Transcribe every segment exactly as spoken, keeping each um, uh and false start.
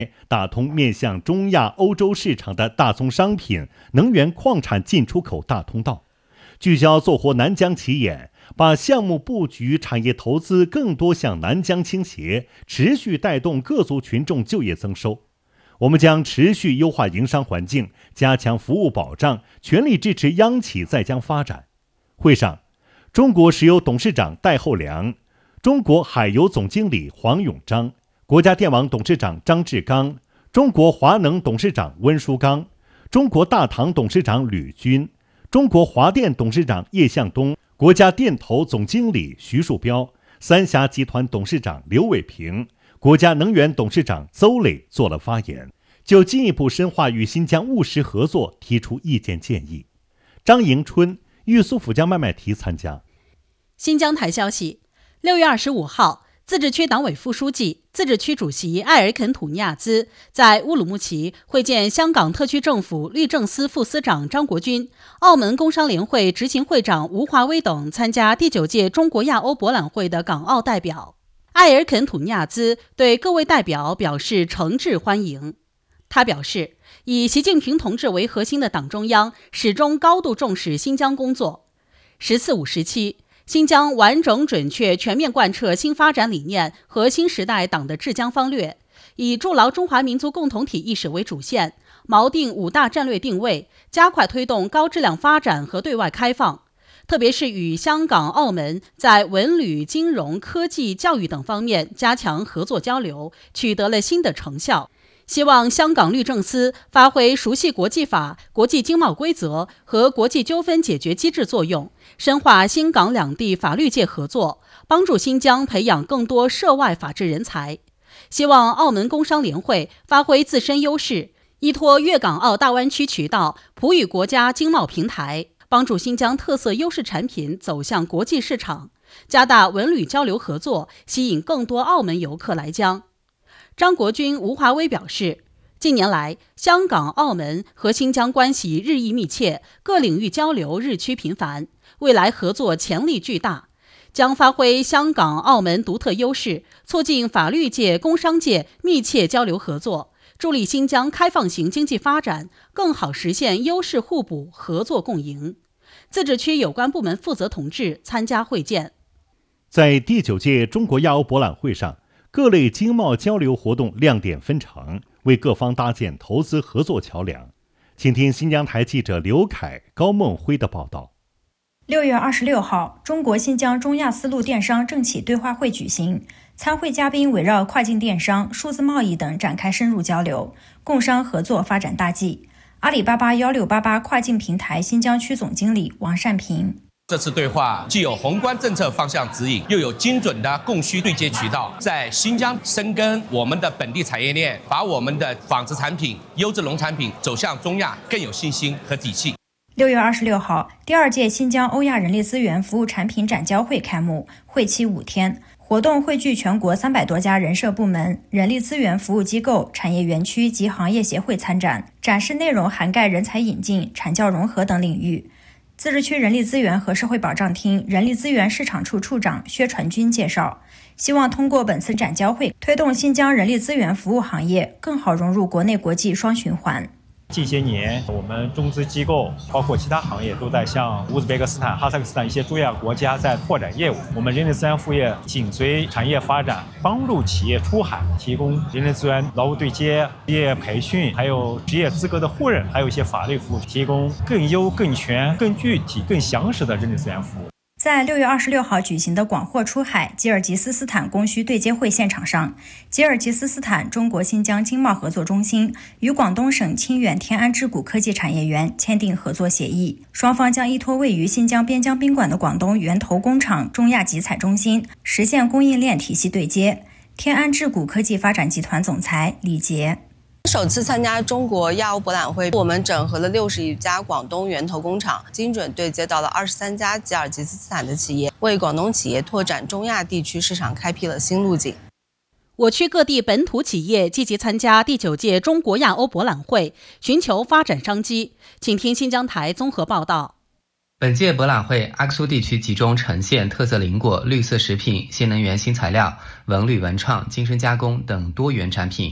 打通面向中亚、欧洲市场的大宗商品、能源、矿产进出口大通道，聚焦做活南疆企业，把项目布局、产业投资更多向南疆倾斜，持续带动各族群众就业增收。我们将持续优化营商环境，加强服务保障，全力支持央企在疆发展。会上，中国石油董事长戴厚良、中国海油总经理黄永章、国家电网董事长张志刚、中国华能董事长温书刚、中国大唐董事长吕军、中国华电董事长叶向东、国家电投总经理徐树标、三峡集团董事长刘伟平、国家能源董事长邹磊做了发言，就进一步深化与新疆务实合作提出意见建议。张迎春、玉苏府江麦麦提参加。 新疆台消息，六月二十五号，自治区党委副书记、自治区主席艾尔肯·土尼亚兹在乌鲁木齐会见香港特区政府律政司副司长张国军、澳门工商联会执行会长吴华威等参加第九届中国亚欧博览会的港澳代表。艾尔肯·土尼亚兹对各位代表表示诚挚欢迎。他表示，以习近平同志为核心的党中央始终高度重视新疆工作。十四五时期，新疆完整准确全面贯彻新发展理念和新时代党的治疆方略，以筑牢中华民族共同体意识为主线，锚定五大战略定位，加快推动高质量发展和对外开放，特别是与香港、澳门在文旅、金融、科技、教育等方面加强合作交流，取得了新的成效。希望香港律政司发挥熟悉国际法、国际经贸规则和国际纠纷解决机制作用，深化新港两地法律界合作，帮助新疆培养更多涉外法治人才。希望澳门工商联会发挥自身优势，依托粤港澳大湾区渠道，普与国家经贸平台，帮助新疆特色优势产品走向国际市场，加大文旅交流合作，吸引更多澳门游客来疆。张国军、吴华威表示，近年来，香港、澳门和新疆关系日益密切，各领域交流日趋频繁，未来合作潜力巨大，将发挥香港、澳门独特优势，促进法律界、工商界密切交流合作，助力新疆开放型经济发展，更好实现优势互补、合作共赢。自治区有关部门负责同志参加会见。 在第九届中国亚欧博览会上，各类经贸交流活动亮点纷呈，为各方搭建投资合作桥梁。请听新疆台记者刘凯、高梦辉的报道。 六月二十六号，中国新疆中亚丝路电商政企对话会举行，参会嘉宾围绕跨境电商、数字贸易等展开深入交流，共商合作发展大计。阿里巴巴幺六八八跨境平台新疆区总经理王善平， 这次对话既有宏观政策方向指引，又有精准的供需对接渠道，在新疆深耕我们的本地产业链，把我们的纺织产品、优质农产品走向中亚更有信心和底气。 六月二十六号，第二届新疆欧亚人力资源服务产品展交会开幕，会期五天。活动汇聚全国三百多家人社部门、人力资源服务机构、产业园区及行业协会参展，展示内容涵盖人才引进、产教融合等领域。自治区人力资源和社会保障厅人力资源市场处处长薛传军介绍，希望通过本次展交会，推动新疆人力资源服务行业更好融入国内国际双循环。 近些年，我们中资机构包括其他行业都在向乌兹别克斯坦、哈萨克斯坦一些中亚国家在拓展业务。我们人力资源服务业紧随产业发展，帮助企业出海，提供人力资源劳务对接、职业培训，还有职业资格的互认，还有一些法律服务，提供更优、更全、更具体、更详实的人力资源服务。 在六月二十六号举行的广货出海吉尔吉斯斯坦供需对接会现场上，吉尔吉斯斯坦中国新疆经贸合作中心与广东省清远天安之谷科技产业园签订合作协议，双方将依托位于新疆边疆宾馆的广东源头工厂中亚集采中心，实现供应链体系对接。天安之谷科技发展集团总裁李杰， 首次参加中国亚欧博览会，我们整合了六十余家广东源头工厂，精准对接到了二十三家吉尔吉斯斯坦的企业，为广东企业拓展中亚地区市场开辟了新路径。 我区各地本土企业积极参加第九届中国亚欧博览会，寻求发展商机。请听新疆台综合报道。 本届博览会，阿克苏地区集中呈现特色林果、绿色食品、新能源新材料、文旅文创、精深加工等多元产品。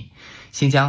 新疆